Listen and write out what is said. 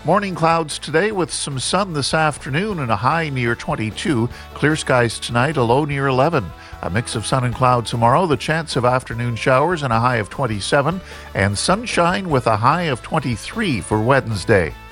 Morning clouds today with some sun this afternoon and a high near 22. Clear skies tonight, a low near 11. A mix of sun and clouds tomorrow, the chance of afternoon showers and a high of 27. And sunshine with a high of 23 for Wednesday.